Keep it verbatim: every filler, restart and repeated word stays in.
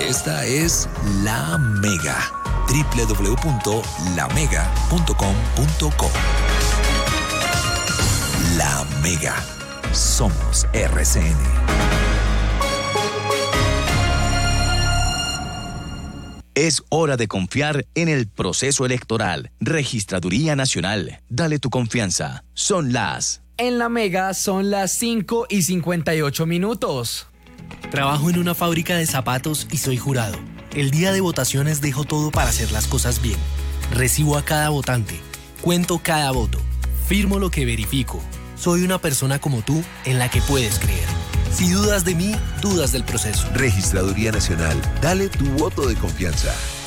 Esta es La Mega. doble u doble u doble u punto la mega punto com punto co. La Mega. Somos R C N. Es hora de confiar en el proceso electoral. Registraduría Nacional. Dale tu confianza. Son las... En La Mega son las cinco y cincuenta y ocho minutos. Trabajo en una fábrica de zapatos y soy jurado. El día de votaciones dejo todo para hacer las cosas bien. Recibo a cada votante. Cuento cada voto. Firmo lo que verifico. Soy una persona como tú en la que puedes creer. Si dudas de mí, dudas del proceso. Registraduría Nacional. Dale tu voto de confianza.